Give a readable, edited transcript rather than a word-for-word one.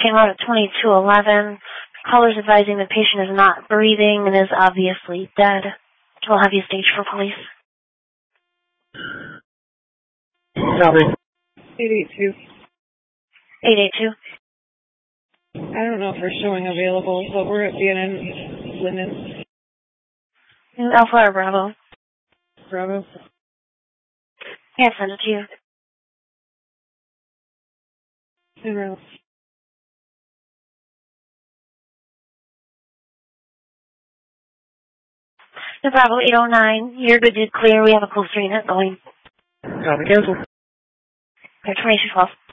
came out at 2211. Callers advising the patient is not breathing and is obviously dead. We'll have you staged for police. Copy. 882. 882. I don't know if we're showing available, but we're at BNN Linden. Alpha or Bravo? Bravo. Yeah, send it to you. Zero. The Bravo 809. You're good to clear. We have a closer unit going. Copy, cancel. Okay, 2212.